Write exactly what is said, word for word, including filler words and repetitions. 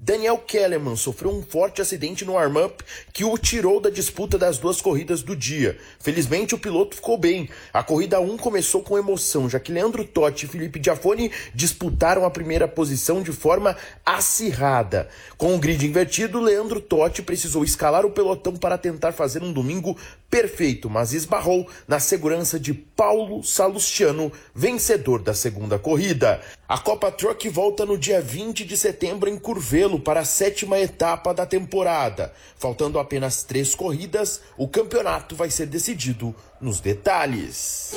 Daniel Kellerman sofreu um forte acidente no warm-up que o tirou da disputa das duas corridas do dia. Felizmente, o piloto ficou bem. A corrida um começou com emoção, já que Leandro Totti e Felipe Giafoni disputaram a primeira posição de forma acirrada. Com o grid invertido, Leandro Totti precisou escalar o pelotão para tentar fazer um domingo perfeito, mas esbarrou na segurança de Paulo Salustiano, vencedor da segunda corrida. A Copa Truck volta no dia vinte de setembro em Curvelo para a sétima etapa da temporada. Faltando apenas três corridas, o campeonato vai ser decidido nos detalhes.